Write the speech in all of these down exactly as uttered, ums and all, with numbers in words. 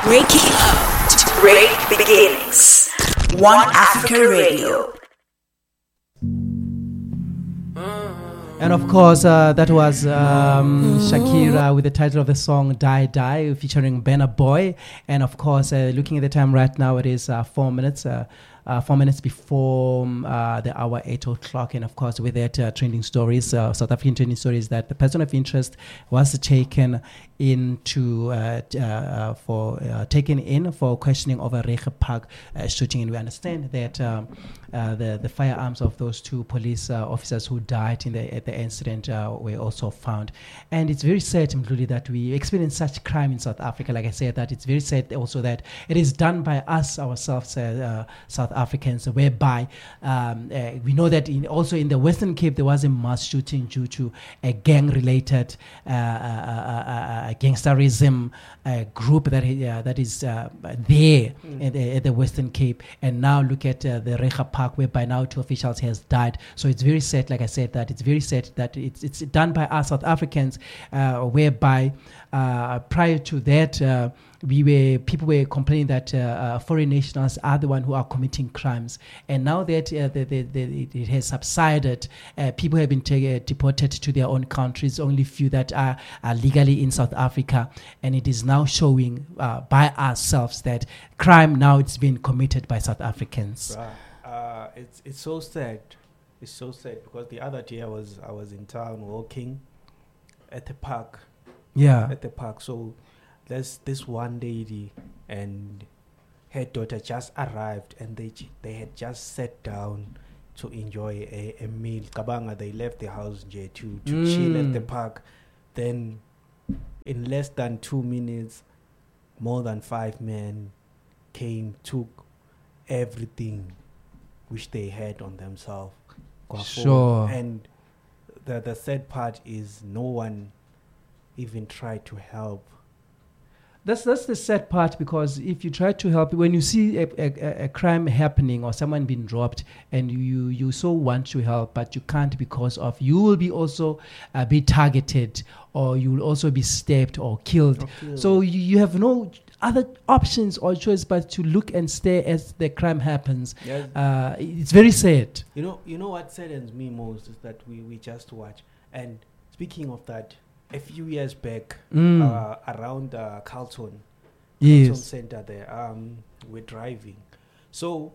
Waking up to great beginnings. One Africa Radio. And of course, uh, that was um, Shakira with the title of the song Die Die featuring Burna Boy. And of course, uh, looking at the time right now, it is uh, four minutes. Uh, Uh, four minutes before um, uh, the hour eight o'clock, and of course with that uh, trending stories, uh, South African trending stories, that the person of interest was taken into uh, t- uh, for uh, taken in for questioning over Reiche Park uh, shooting, and we understand that um, uh, the the firearms of those two police uh, officers who died in the at the incident uh, were also found, and it's very sad, Mdluli, that we experience such crime in South Africa. Like I said, that it's very sad also that it is done by us ourselves, uh, uh, South Africans, whereby um, uh, we know that in, also in the Western Cape there was a mass shooting due to a gang-related uh, uh, uh, uh, gangsterism uh, group that uh, that is uh, there mm. at, the, at the Western Cape. And now look at uh, the Reiche Park, whereby now two officials has died. So it's very sad, like I said, that it's very sad that it's it's done by us South Africans, uh, whereby uh, prior to that. Uh, We were people were complaining that uh, uh, foreign nationals are the one who are committing crimes, and now that uh, the, the, the, it has subsided, uh, people have been ta- uh, deported to their own countries. Only few that are, are legally in South Africa, and it is now showing uh, by ourselves that crime now it's been committed by South Africans. Uh, it's it's so sad. It's so sad because the other day I was I was in town walking at the park. Yeah, at the park. So. There's this one lady and her daughter just arrived, and they they had just sat down to enjoy a, a meal. Kabanga, they left the house to, to mm. chill at the park. Then in less than two minutes, more than five men came, took everything which they had on themselves. Sure. And the, the sad part is no one even tried to help. That's that's the sad part, because if you try to help, when you see a, a, a crime happening or someone being dropped, and you, you so want to help, but you can't because of you will be also uh, be targeted, or you will also be stabbed or killed. Or killed. So you, you have no other options or choice but to look and stare as the crime happens. Yes. Uh, it's very sad. You know, you know what saddens me most is that we, we just watch. And speaking of that, a few years back, mm. uh, around uh, Carlton, yes. Carlton Center there, um, we're driving. So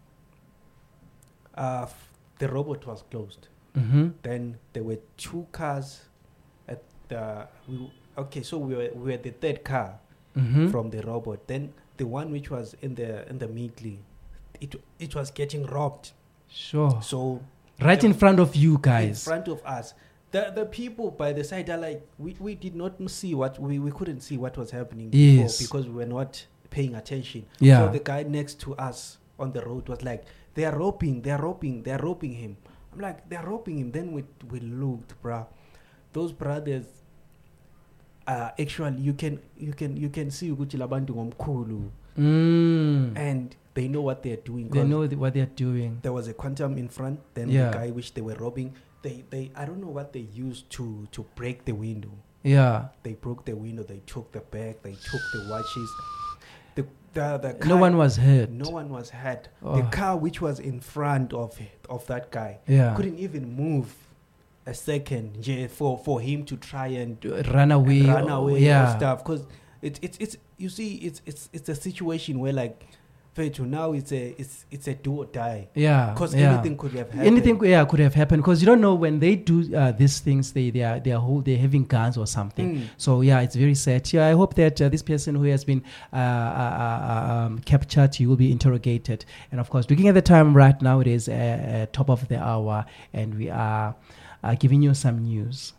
uh, f- the robot was closed. Mm-hmm. Then there were two cars at the. We w- okay, so we were we were the third car mm-hmm. from the robot. Then the one which was in the in the middle, it it was getting robbed. Sure. So right in front of you guys. In front of us. The the people by the side are like, we, we did not see what, we, we couldn't see what was happening yes. before because we were not paying attention. Yeah. So the guy next to us on the road was like, they are roping, they are roping, they are roping him. I'm like, they are roping him. Then we we looked, bruh. Those brothers, uh, actually, you can you can you can see ukuthi labantu ngomkhulu, mm. and they know what they are doing. They know th- what they are doing. There was a quantum in front. Then yeah. the guy which they were robbing. They, they, I don't know what they used to, to break the window. Yeah. They broke the window. They took the bag. They took the watches. The, the, the car, no one was hurt. No one was hurt. Oh. The car which was in front of of that guy yeah. couldn't even move a second yeah, for, for him to try and run away. And run away yeah. or stuff. Because it's it's it's you see it's it's it's a situation where like. Now it's a it's it's a do or die. Yeah, because yeah. anything could have happened. Anything, yeah, could have happened. Because you don't know when they do uh, these things. They they are they are whole, they're having guns or something. Mm. So yeah, it's very sad. Yeah, I hope that uh, this person who has been uh, uh, um, captured, he will be interrogated. And of course, looking at the time right now, it is uh, uh, top of the hour, and we are uh, giving you some news.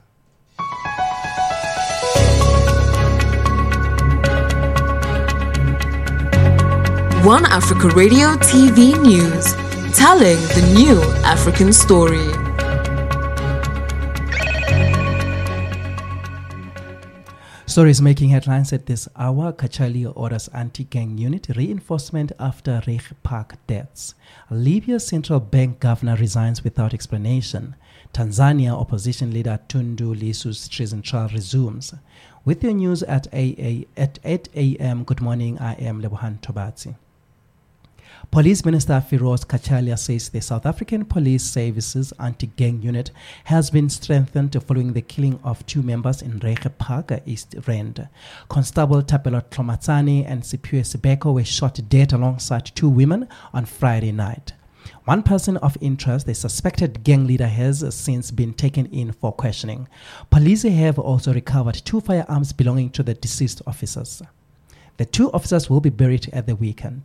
One Africa Radio T V News, telling the new African story. Stories making headlines at this hour. Kachali orders anti-gang unit reinforcement after Reiche Park deaths. Libya's central bank governor resigns without explanation. Tanzania opposition leader Tundu Lissu's treason trial resumes. With your news at eight a.m. Good morning, I am Lebohang Tobatsi. Police Minister Firoz Kachalia says the South African Police Services Anti-Gang Unit has been strengthened following the killing of two members in Reiche Park, East Rand. Constable Tapelo Tlomatsani and Sipue Sibeko were shot dead alongside two women on Friday night. One person of interest, the suspected gang leader, has since been taken in for questioning. Police have also recovered two firearms belonging to the deceased officers. The two officers will be buried at the weekend.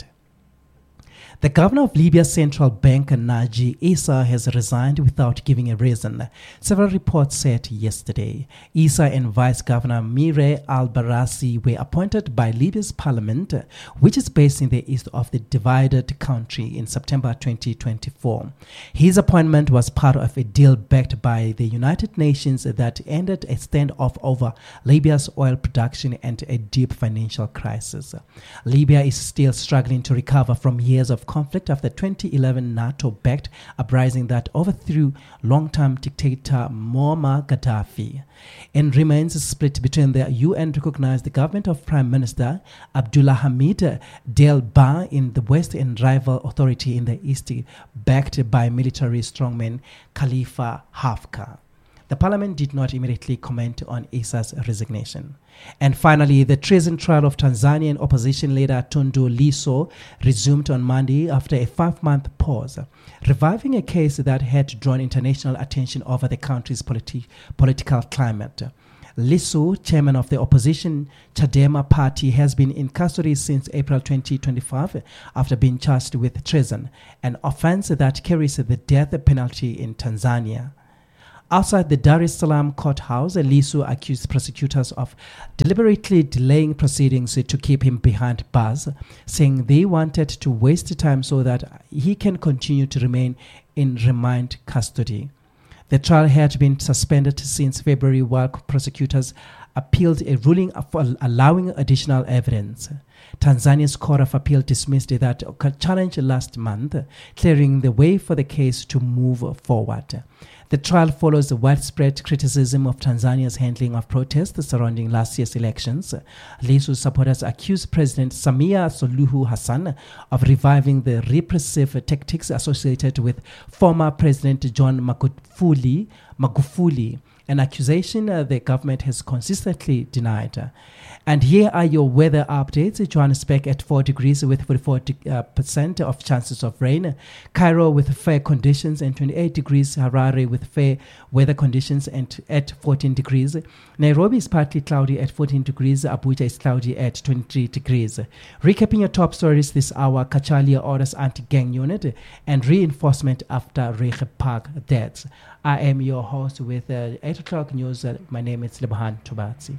The governor of Libya's central bank, Naji Issa, has resigned without giving a reason, several reports said yesterday. Issa and Vice Governor Mire Al-Barasi were appointed by Libya's parliament, which is based in the east of the divided country, in September twenty twenty-four. His appointment was part of a deal backed by the United Nations that ended a standoff over Libya's oil production and a deep financial crisis. Libya is still struggling to recover from years of conflict after twenty eleven NATO-backed uprising that overthrew long-term dictator Muammar Gaddafi, and remains split between the U N-recognized government of Prime Minister Abdullah Hamid Dell'Ba in the west and rival authority in the east, backed by military strongman Khalifa Haftar. The parliament did not immediately comment on Issa's resignation. And finally, the treason trial of Tanzanian opposition leader Tundu Lissu resumed on Monday after a five-month pause, reviving a case that had drawn international attention over the country's politi- political climate. Lissu, chairman of the opposition Chadema party, has been in custody since April twenty twenty-five after being charged with treason, an offense that carries the death penalty in Tanzania. Outside the Dar es Salaam courthouse, Lissu accused prosecutors of deliberately delaying proceedings to keep him behind bars, saying they wanted to waste time so that he can continue to remain in remand custody. The trial had been suspended since February while prosecutors appealed a ruling for allowing additional evidence. Tanzania's Court of Appeal dismissed that challenge last month, clearing the way for the case to move forward. The trial follows the widespread criticism of Tanzania's handling of protests surrounding last year's elections. Lissu's supporters accused President Samia Suluhu Hassan of reviving the repressive tactics associated with former President John Magufuli, Magufuli, an accusation uh, the government has consistently denied. And here are your weather updates. Johannesburg at four degrees with forty-four percent of chances of rain. Cairo with fair conditions and twenty-eight degrees. Harare with fair weather conditions and at fourteen degrees. Nairobi is partly cloudy at fourteen degrees. Abuja is cloudy at twenty-three degrees. Recapping your top stories this hour, Kachalia orders anti-gang unit and reinforcement after Reiche Park deaths. I am your host with uh, eight o'clock news. Uh, my name is Lebohang Tobatsi.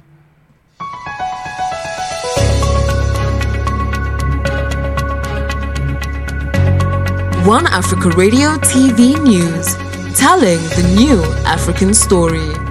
One Africa Radio T V News, telling the new African story.